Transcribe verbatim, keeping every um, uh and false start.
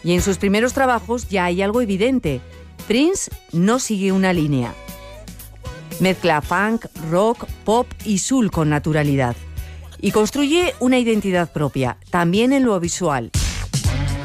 Y en sus primeros trabajos ya hay algo evidente. Prince no sigue una línea. Mezcla funk, rock, pop y soul con naturalidad. Y construye una identidad propia, también en lo visual.